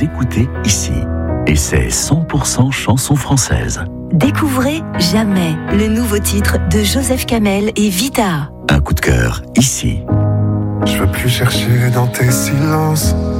vous écoutez ici. Et c'est 100% chansons françaises. Découvrez Jamais, le nouveau titre de Joseph Kamel et Vita. Un coup de cœur ici. Je veux plus chercher dans tes silences